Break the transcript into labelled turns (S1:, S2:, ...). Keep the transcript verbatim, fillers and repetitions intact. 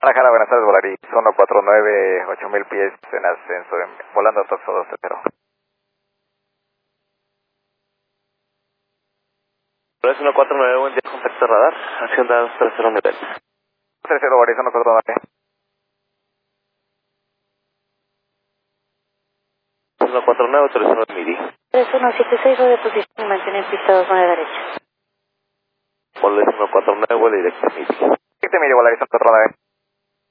S1: Guadalajara, buenas tardes, Volaris uno cuatro nueve, ocho mil pies en ascenso, en, volando Toxo dos cero.
S2: Volaris uno cuatro nueve, buen día, contacto radar, acción dados tres cero nivel.
S1: tres cero, Volaris uno cuatro nueve.
S2: uno cuatro nueve, tres cero midi.
S3: tres uno siete seis, de posición y mantiene pista dos nueve derecha.
S2: Volaris uno cuatro nueve, vuelo directo midi.
S1: siete mil, Volaris uno cuatro nueve.